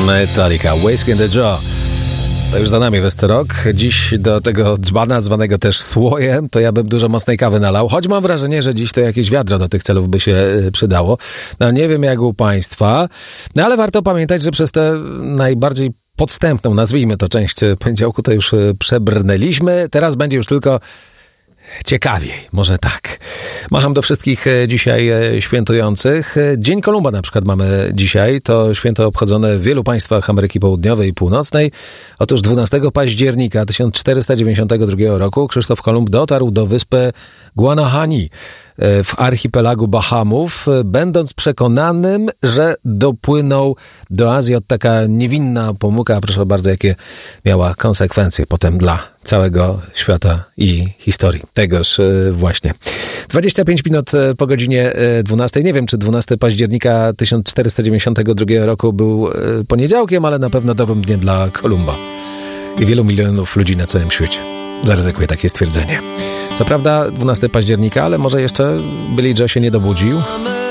Metallica, Whiskey in the Jar. To już za nami Westy Rock. Dziś do tego dzbana, zwanego też słojem, to ja bym dużo mocnej kawy nalał, choć mam wrażenie, że dziś to jakieś wiadro do tych celów by się przydało. No nie wiem jak u państwa, no ale warto pamiętać, że przez tę najbardziej podstępną, nazwijmy to, część poniedziałku to już przebrnęliśmy. Teraz będzie już tylko ciekawiej, może tak. Macham do wszystkich dzisiaj świętujących. Dzień Kolumba na przykład mamy dzisiaj. To święto obchodzone w wielu państwach Ameryki Południowej i Północnej. Otóż 12 października 1492 roku Krzysztof Kolumb dotarł do wyspy Guanahani w archipelagu Bahamów, będąc przekonanym, że dopłynął do Azji. Od taka niewinna pomyłka, proszę bardzo, jakie miała konsekwencje potem dla całego świata i historii. Tegoż właśnie. 25 minut po godzinie 12. Nie wiem, czy 12 października 1492 roku był poniedziałkiem, ale na pewno dobrym dniem dla Kolumba i wielu milionów ludzi na całym świecie. Zaryzykuję takie stwierdzenie. Co prawda 12 października, ale może jeszcze Billy Joe się nie dobudził.